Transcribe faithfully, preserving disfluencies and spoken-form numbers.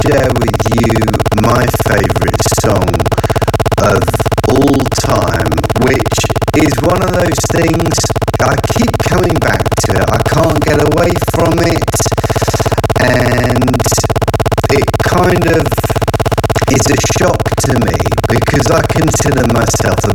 share with you my favourite song of all time, which is one of those things I keep coming back to it. I can't get away from it, and it kind of is a shock to me because I consider myself a